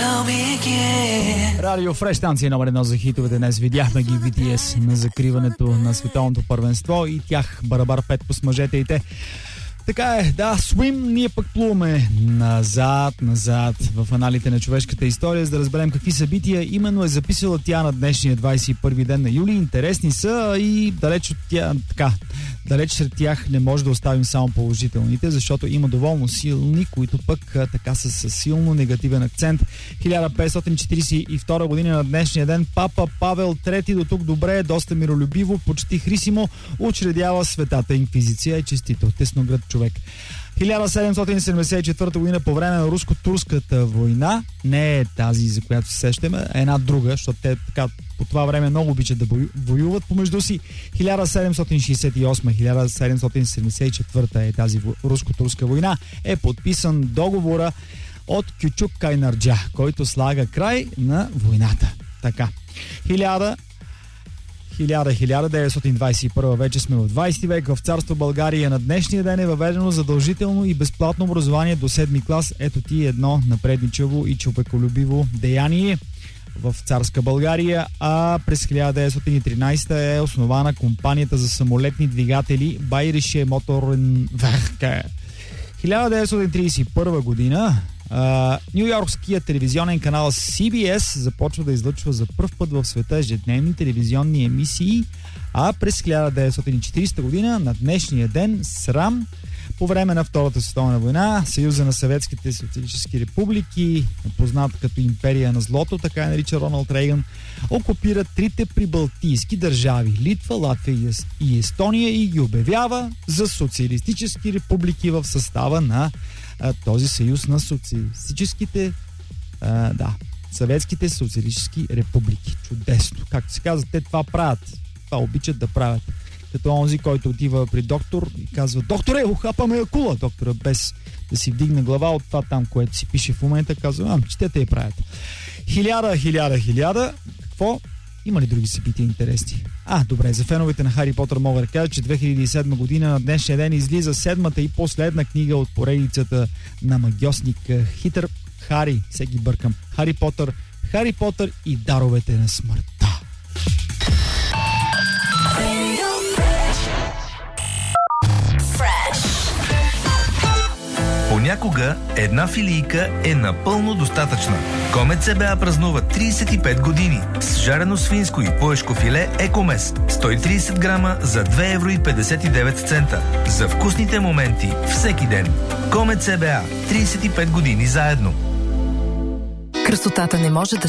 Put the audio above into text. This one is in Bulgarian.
Радио Фреш, станция номер 1 за хитовете. Днес видяхме ги BTS на закриването на световното първенство и тях барабар 5 по смъжете и те. Така е, да, Swim, ние пък плуваме назад в аналите на човешката история, за да разберем какви събития именно е записала тя на днешния 21 ден на юли. Интересни са и далеч сред тях не може да оставим само положителните, защото има доволно силни, които пък така са с силно негативен акцент. 1542 година на днешния ден Папа Павел III, до тук добре, доста миролюбиво, почти хрисимо, учредява Светата инквизиция и честито. Тесноград човек. 1774 година по време на руско-турската война, не е тази, за която се сещаме, една друга, защото те така по това време много обичат да воюват помежду си. 1768-1774 е тази руско-турска война. Е подписан договора от Кючук Кайнарджа, който слага край на войната. Така. 1921 вече сме в 20 век. В царство България на днешния ден е въведено задължително и безплатно образование до 7 клас. Ето ти едно напредничаво и човеколюбиво деяние в царска България. А през 1913 е основана компанията за самолетни двигатели Байрише Моторен Верке. 1931 година Нью-Йоркският телевизионен канал CBS започва да излъчва за пръв път в света ежедневни телевизионни емисии, а през 1940 година на днешния ден срам по време на Втората световна война Съюза на съветските социалистически републики, познат като империя на злото, така нарича Роналд Рейган, окупира трите прибалтийски държави Литва, Латвия и Естония и ги обявява за социалистически републики в състава на този съюз на социалистическите съветските социалистически републики. Чудесно. Както се казва, те това правят. Това обичат да правят. Като онзи, който отива при доктор и казва: докторе, ухапаме акула. Доктора без да си вдигне глава от това там, което си пише в момента, казва: четете я правят. 1000. Какво? Има ли други събития интересни? Добре, за феновете на Хари Потър мога да кажа, че 2007 година на днешния ден излиза седмата и последна книга от поредицата на магьосник Хитър Хари, всеки бъркам, Хари Потър и даровете на смъртта. Понякога една филийка е напълно достатъчна. Комет ЦБА празнува 35 години с жарено свинско и пуешко филе Екомес. 130 грама за 2,59 евро. За вкусните моменти всеки ден. Комет ЦБА. 35 години заедно. Красотата не може да